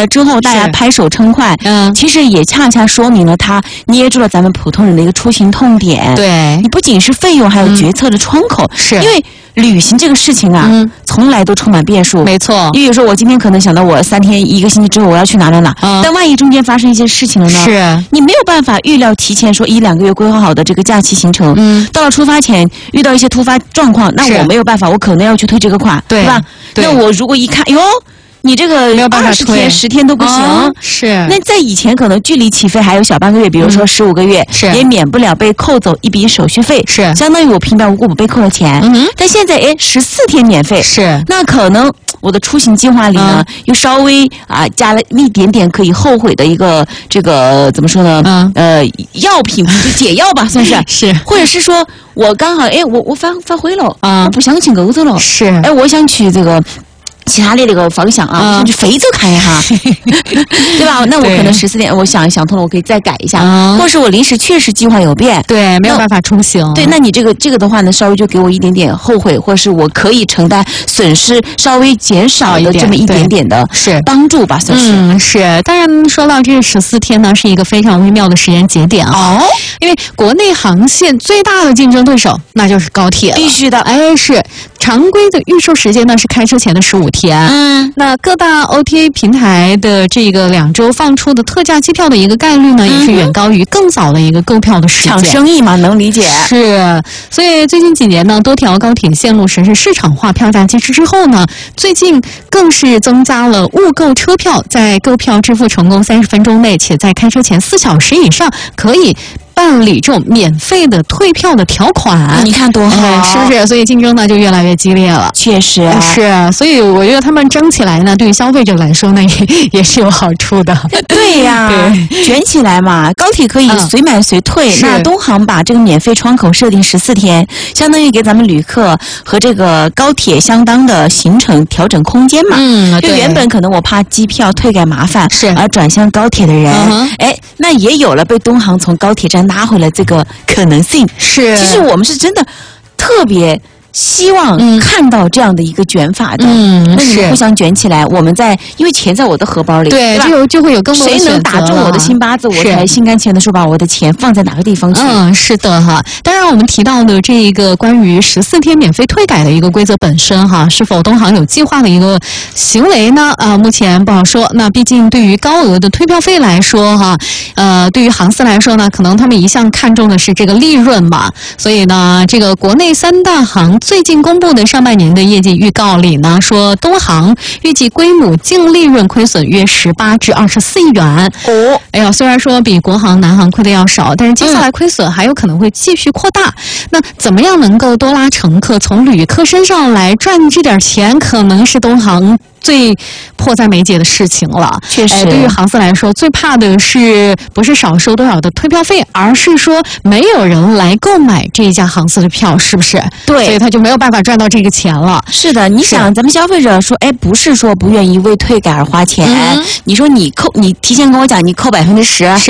了之后，大家拍手称快，其实也恰恰说明了它捏住了咱们普通人的一个出行痛点。 对， 你不仅是费用，还有决策的窗口， 是因为旅行这个事情啊，从来都充满变数。 没错， 比如说我今天可能想到我3天1个星期之后我要去哪，但万一中间发生一些事情了呢？ 是你没有办法预料提前说1、2个月规划好的这个假期行程，到了出发前遇到一些突发状况，那我没有办法，我可能要去退这个款，对吧？那我如果一看，哟。你这个20天、10天都不行， 是。 那在以前可能距离起飞还有小半个月，比如说15个月，也免不了被扣走一笔手续费，是相当于我平白无故被扣了钱。但现在14天免费，是那可能我的出行计划里呢，又稍微加了一点点可以后悔的一个这个怎么说呢？药品解药吧，算是是，或者是说我刚好我发挥了我不想去欧洲了，是我想去这个。其他的这个方向啊，去非洲看一下，对吧？那我可能14天，我想通了，我可以再改一下，或是我临时确实计划有变， 对，没有办法出行。 对，那你这个的话呢，稍微就给我一点点后悔，或是我可以承担损失稍微减少的这么一点点的帮助吧，算是。 是。当然，说到这14天呢，是一个非常微妙的时间节点啊，因为国内航线最大的竞争对手那就是高铁， 必须的。 是常规的预售时间呢是开车前的15天，那各大 OTA 平台的这个2周放出的特价机票的一个概率呢，也是远高于更早的一个购票的时间。 抢生意嘛，能理解。 是，所以最近几年呢，多条高铁线路实施市场化票价机制之后呢，最近更是增加了误购车票，在购票支付成功30分钟内，且在开车前4小时以上可以办理这种免费的退票的条款， 你看多好， 是不是？所以竞争呢就越来越激烈了。 确实是，所以我觉得他们争起来呢，对于消费者来说呢，也是有好处的。 对呀，卷起来嘛，高铁可以随买随退。那东航把这个免费窗口设定14天，相当于给咱们旅客和这个高铁相当的行程调整空间嘛。就原本可能我怕机票退改麻烦，是而转向高铁的人，那也有了被东航从高铁站拉回来这个可能性。 是， 其实我们是真的特别希望看到这样的一个卷法的，那你们互相卷起来，我们因为钱在我的荷包里， 对吧？就会有更多的谁能打中我的心巴子，我才心甘情愿的说把我的钱放在哪个地方去。 是的哈。当然，我们提到的这个关于14天免费退改的一个规则本身哈，是否东航有计划的一个行为呢？目前不好说。那毕竟对于高额的退票费来说哈，对于航司来说呢，可能他们一向看重的是这个利润嘛，所以呢，这个国内3大航最近公布的上半年的业绩预告里呢，说东航预计归母净利润亏损约18至24亿元。哎呀，虽然说比国航、南航亏的要少，但是接下来亏损还有可能会继续扩大。那怎么样能够多拉乘客从旅客身上来赚这点钱，可能是东航最迫在眉睫的事情了。 确实， 对于航司来说，最怕的是不是少收多少的退票费，而是说没有人来购买这一家航司的票，是不是？ 对， 所以他就没有办法赚到这个钱了。 是的，你想，咱们消费者说，不是说不愿意为退改而花钱，你说你提前跟我讲，你扣10%，是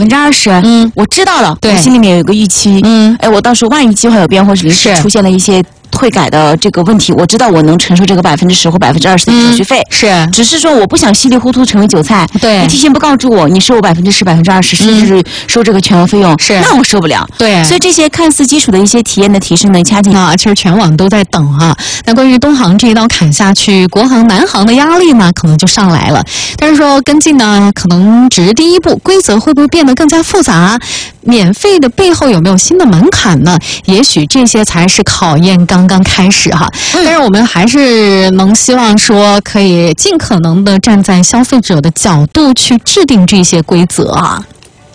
20%，我知道了，我心里面有一个预期，我到时候万一计划有变，或是临时出现了一些退改的这个问题，我知道我能承受这个10%或20%的手续费， 是， 只是说我不想稀里糊涂成为韭菜， 对， 你提前不告知我，你收我10%、20%，甚至是收这个全额费用， 是， 那我受不了， 对， 所以这些看似基础的一些体验的提升呢，恰恰其实全网都在等啊。那关于东航这一刀砍下去，国航、南航的压力呢，可能就上来了。但是说跟进呢，可能只是第一步，规则会不会变得更加复杂？免费的背后有没有新的门槛呢？也许这些才是考验刚刚开始哈。但是我们还是能希望说，可以尽可能的站在消费者的角度去制定这些规则啊。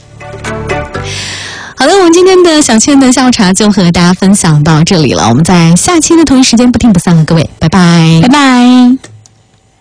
好的，我们今天的小倩的下午茶就和大家分享到这里了。我们在下期的同一时间不听不散了，各位，拜拜， 拜拜。